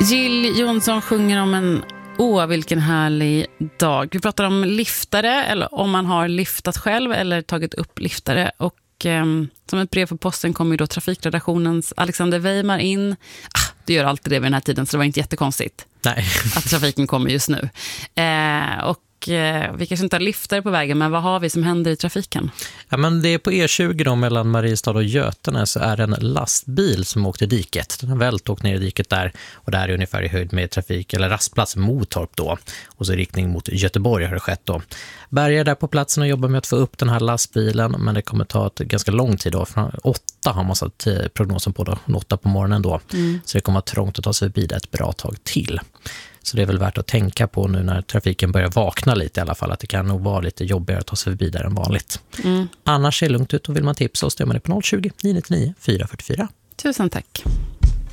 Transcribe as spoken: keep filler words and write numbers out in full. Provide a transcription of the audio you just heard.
Jill Johnson sjunger om en åh, vilken härlig dag. Vi pratar om liftare, eller om man har liftat själv eller tagit upp liftare. Och eh, som ett brev på posten kommer ju då trafikredaktionens Alexander Weimar in. Ah, det gör alltid det vid den här tiden, så det var inte jättekonstigt. Nej. Att trafiken kommer just nu. Eh, och vi kanske inte har liftare på vägen, men vad har vi som händer i trafiken? Ja, men det är på E tjugo då, mellan Mariestad och Götene, så är det en lastbil som åkte i diket. Den har vält åkt ner i diket där, och där är ungefär i höjd med trafik, eller rastplats Motorp då. Och så i riktning mot Göteborg har det skett då. Berga är där på platsen och jobbar med att få upp den här lastbilen, men det kommer ta ett ganska lång tid då. Från åtta har man satt prognosen på då, åtta på morgonen då. Mm. Så det kommer att trångt att ta sig förbi det ett bra tag till. Så det är väl värt att tänka på nu när trafiken börjar vakna lite i alla fall, att det kan nog vara lite jobbigare att ta sig förbi där än vanligt. Mm. Annars är det lugnt ut, och vill man tipsa oss, det är man på noll tjugo, nio nio nio, fyra fyra fyra. Tusen tack.